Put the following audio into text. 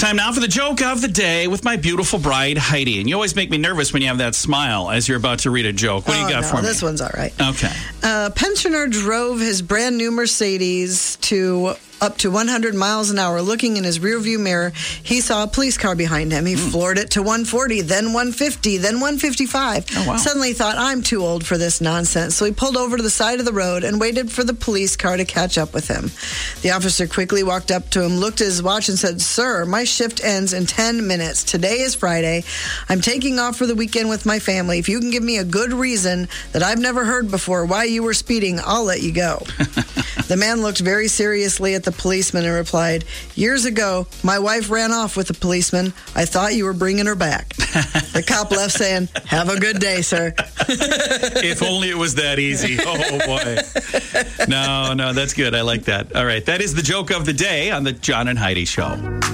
Time now for the joke of the day with my beautiful bride, Heidi. And you always make me nervous when you have that smile as you're about to read a joke. What do you got for me? This one's all right. Okay. A pensioner drove his brand new Mercedes to up to 100 miles an hour. Looking in his rearview mirror, he saw a police car behind him. He floored it to 140, then 150, then 155. Oh, wow. Suddenly thought, I'm too old for this nonsense. So he pulled over to the side of the road and waited for the police car to catch up with him. The officer quickly walked up to him, looked at his watch and said, "Sir, my shift ends in 10 minutes. Today is Friday. I'm taking off for the weekend with my family. If you can give me a good reason that I've never heard before why you were speeding, I'll let you go." The man looked very seriously at the policeman and replied, "Years ago, my wife ran off with a policeman. I thought you were bringing her back." The cop left saying, "Have a good day, sir." If only it was that easy. Oh, boy. No, that's good. I like that. All right. That is the joke of the day on the John and Heidi Show.